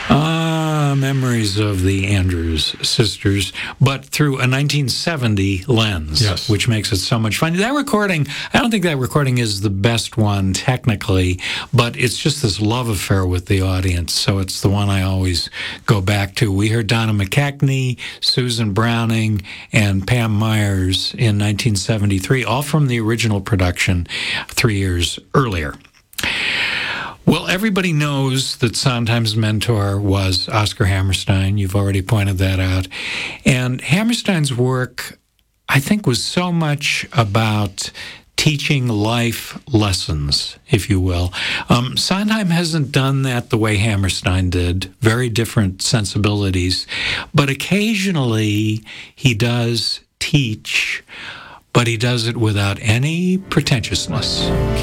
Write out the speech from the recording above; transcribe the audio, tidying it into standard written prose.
Memories of the Andrews Sisters, but through a 1970 lens, Yes. which makes it so much fun. That recording, I don't think that recording is the best one technically, but it's just this love affair with the audience, so it's the one I always go back to. We heard Donna McKechnie, Susan Browning, and Pam Myers in 1973, all from the original production 3 years earlier. Well, everybody knows that Sondheim's mentor was Oscar Hammerstein. You've already pointed that out. And Hammerstein's work, I think, was so much about teaching life lessons, if you will. Sondheim hasn't done that the way Hammerstein did, very different sensibilities. But occasionally he does teach, but he does it without any pretentiousness.